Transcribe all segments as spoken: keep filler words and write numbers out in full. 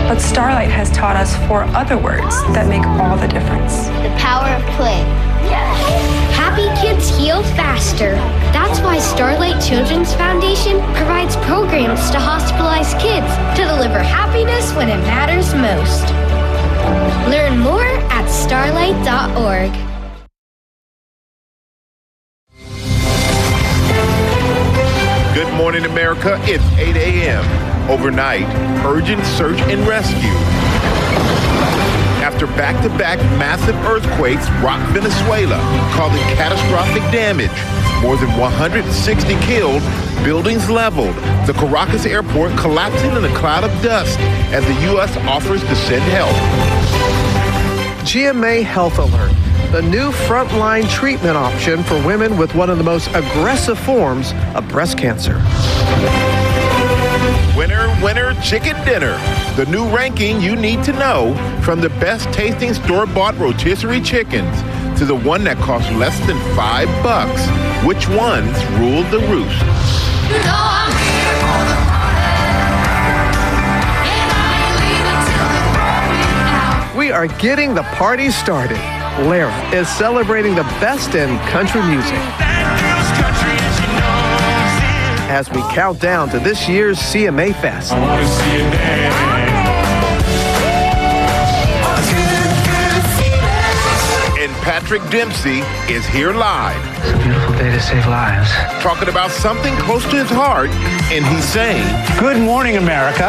But Starlight has taught us four other words that make all the difference. The power of play. Happy kids heal faster. That's why Starlight Children's Foundation provides programs to hospitalized kids to deliver happiness when it matters most. Learn more at starlight dot org. Good morning, America. It's eight a.m. Overnight, urgent search and rescue. After back-to-back massive earthquakes rocked Venezuela, causing catastrophic damage. More than one hundred sixty killed, buildings leveled. The Caracas airport collapsing in a cloud of dust as the U S offers to send help. G M A Health Alert, the new frontline treatment option for women with one of the most aggressive forms of breast cancer. Winner, winner, chicken dinner. The new ranking you need to know, from the best tasting store-bought rotisserie chickens to the one that costs less than five bucks. Which ones ruled the roost? You know I'm here for the party, and I ain't leaving till the throwing out. We are getting the party started. Lara is celebrating the best in country music as we count down to this year's C M A Fest. I wanna see it And Patrick Dempsey is here live. It's a beautiful day to save lives. Talking about something close to his heart, and he's saying, Good morning, America.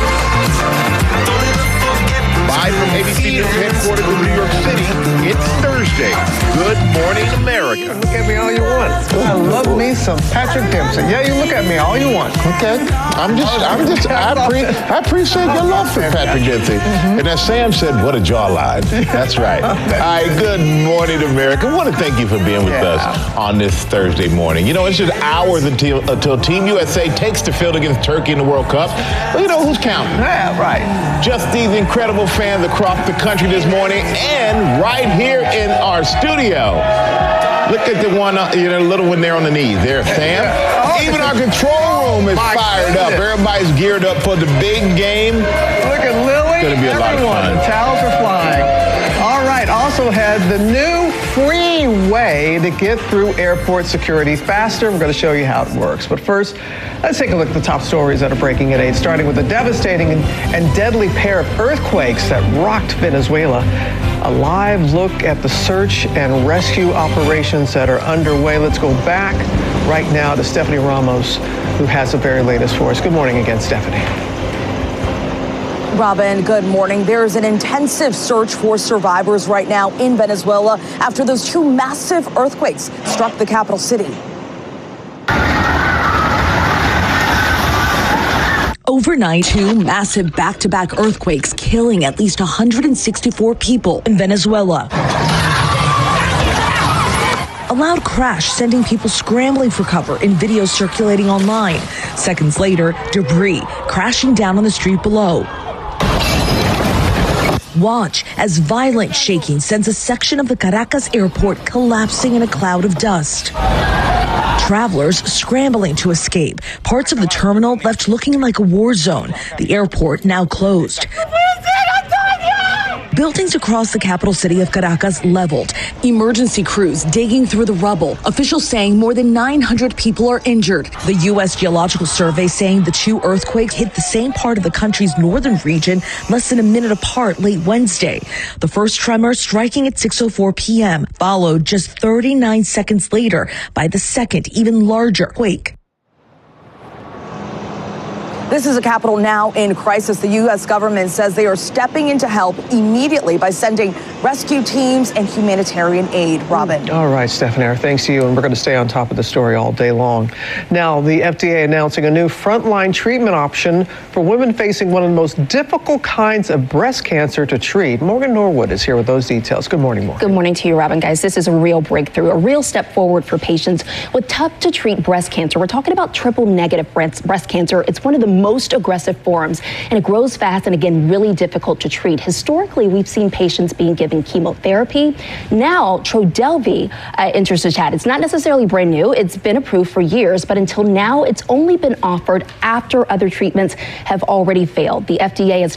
live from A B C News headquarters in New York City, it's Thursday. Good morning, America. Look at me all you want. I love me some Patrick Dempsey. Yeah, you look at me all you want. Okay, I'm just, I'm just, I, appre- I appreciate your love for Patrick Dempsey. Mm-hmm. And as Sam said, what a jawline. That's right. All right, good morning, America. I want to thank you for being with Yeah. us on this Thursday morning. You know, it's just hours until, until Team U S A takes the field against Turkey in the World Cup. Well, you know who's counting? Yeah, right. Just these incredible fans across the country this morning and right here in our studio. Look at the one, uh, you know, the little one there on the knees. There, Sam. Oh, Even our control room is my fired goodness. up. Everybody's geared up for the big game. Look at Lily. It's gonna be a lot of Everyone, fun. The towels are flying. All right, also had the new free way to get through airport security faster. We're going to show you how it works. But first, let's take a look at the top stories that are breaking at eight, starting with a devastating and, and deadly pair of earthquakes that rocked Venezuela. A live look at the search and rescue operations that are underway. Let's go back right now to Stephanie Ramos, who has the very latest for us. Good morning again, Stephanie. Robin, good morning. There's an intensive search for survivors right now in Venezuela after those two massive earthquakes struck the capital city. Overnight, two massive back-to-back earthquakes killing at least one hundred sixty-four people in Venezuela. A loud crash sending people scrambling for cover in videos circulating online. Seconds later, debris crashing down on the street below. Watch as violent shaking sends a section of the Caracas airport collapsing in a cloud of dust. Travelers scrambling to escape. Parts of the terminal left looking like a war zone. The airport now closed. Buildings across the capital city of Caracas leveled. Emergency crews digging through the rubble. Officials saying more than nine hundred people are injured. The U S Geological Survey saying the two earthquakes hit the same part of the country's northern region less than a minute apart late Wednesday. The first tremor striking at six oh four p.m., followed just thirty-nine seconds later by the second, even larger quake. This is a capital now in crisis. The U S government says they are stepping in to help immediately by sending rescue teams and humanitarian aid. Robin. All right, Stephanie, thanks to you, and we're going to stay on top of the story all day long. Now, the F D A announcing a new frontline treatment option for women facing one of the most difficult kinds of breast cancer to treat. Morgan Norwood is here with those details. Good morning, Morgan. Good morning to you, Robin. Guys, this is a real breakthrough, a real step forward for patients with tough-to-treat breast cancer. We're talking about triple-negative breast, breast cancer. It's one of the most aggressive forms, and it grows fast and, again, really difficult to treat. Historically, we've seen patients being given chemotherapy. Now, Trodelvy uh, enters the chat. It's not necessarily brand new. It's been approved for years, but until now, it's only been offered after other treatments have already failed. The F D A has